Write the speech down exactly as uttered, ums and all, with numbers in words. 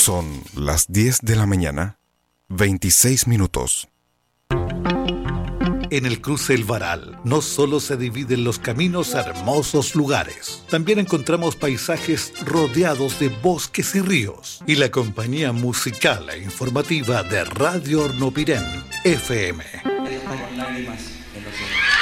Son las diez de la mañana, veintiséis minutos. En el cruce El Varal no solo se dividen los caminos a hermosos lugares, también encontramos paisajes rodeados de bosques y ríos, y la compañía musical e informativa de Radio Hornopirén, F M.